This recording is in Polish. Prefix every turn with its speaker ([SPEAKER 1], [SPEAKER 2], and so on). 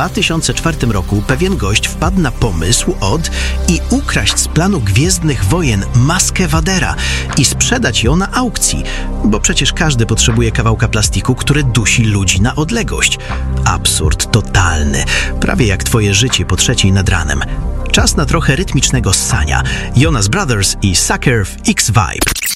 [SPEAKER 1] 2004 roku pewien gość wpadł na pomysł i ukraść z planu Gwiezdnych Wojen maskę Vadera i sprzedać ją na aukcji, bo przecież każdy potrzebuje kawałka plastiku, który dusi ludzi na odległość. Absurd totalny, prawie jak twoje życie po 3:00 nad ranem. Czas na trochę rytmicznego ssania. Jonas Brothers i Sucker w X-Vibe.